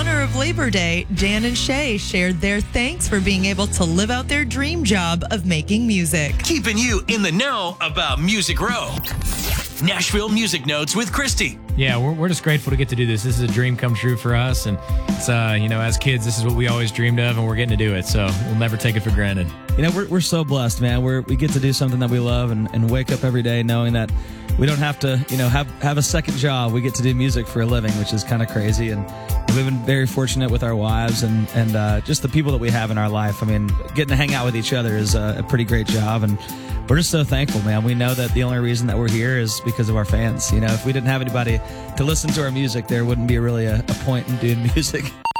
honor of Labor Day, Jan and Shay shared their thanks for being able to live out their dream job of making music. Keeping you in the know about Music Row. Nashville Music Notes with Christy. Yeah, we're just grateful to get to do this. This is a dream come true for us. And it's, as kids, this is what we always dreamed of, and we're getting to do it. So we'll never take it for granted. We're so blessed, man. We get to do something that we love and wake up every day knowing that we don't have to, have a second job. We get to do music for a living, which is kind of crazy. And we've been very fortunate with our wives and just the people that we have in our life. I mean, getting to hang out with each other is a pretty great job. And we're just so thankful, man. We know that the only reason that we're here is because of our fans. If we didn't have anybody to listen to our music, there wouldn't be really a point in doing music.